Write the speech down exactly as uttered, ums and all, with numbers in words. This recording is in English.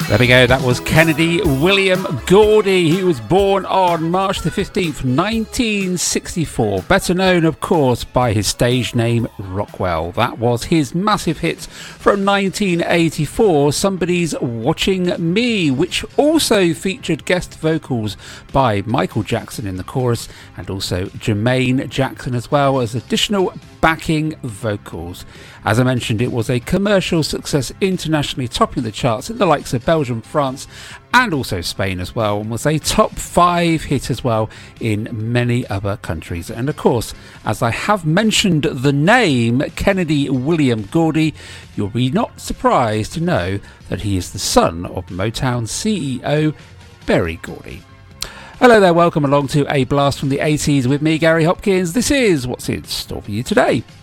There we go, that was Kennedy William Gordy. He was born on March the fifteenth, nineteen sixty-four, better known of course by his stage name Rockwell. That was his massive hit from nineteen eighty-four, Somebody's Watching Me, which also featured guest vocals by Michael Jackson in the chorus and also Jermaine Jackson as well as additional backing vocals. As I mentioned, it was a commercial success internationally, topping the charts in the likes of Belgium, France and also Spain as well, and was a top five hit as well in many other countries. And of course, as I have mentioned the name Kennedy William Gordy, you'll be not surprised to know that he is the son of Motown C E O Berry Gordy. Hello there, welcome along to A Blast from the eighties with me, Gary Hopkins. This is what's in store for you today.